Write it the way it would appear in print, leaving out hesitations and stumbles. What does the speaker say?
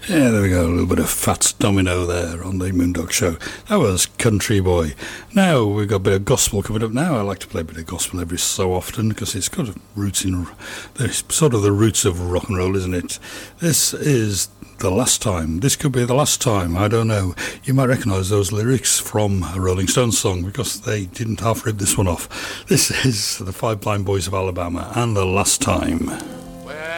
Yeah, there we go. A little bit of Fats Domino there on the Moondog Show. That was Country Boy. Now we've got a bit of gospel coming up now. I like to play a bit of gospel every so often because it's got roots in sort of the roots of rock and roll, isn't it? This is The Last Time. This could be the last time. I don't know. You might recognise those lyrics from a Rolling Stones song because they didn't half rip this one off. This is the Five Blind Boys of Alabama and The Last Time.